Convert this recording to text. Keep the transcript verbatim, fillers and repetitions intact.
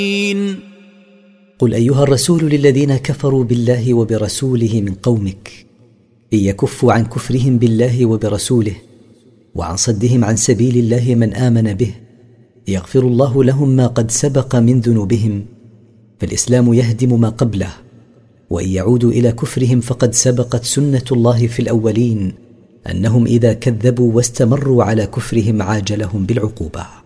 قل أيها الرسول للذين كفروا بالله وبرسوله من قومك إن يكفوا عن كفرهم بالله وبرسوله وعن صدهم عن سبيل الله من آمن به يغفر الله لهم ما قد سبق من ذنوبهم، فالإسلام يهدم ما قبله، وإن يعودوا إلى كفرهم فقد سبقت سنة الله في الأولين أنهم إذا كذبوا واستمروا على كفرهم عاجلهم بالعقوبة.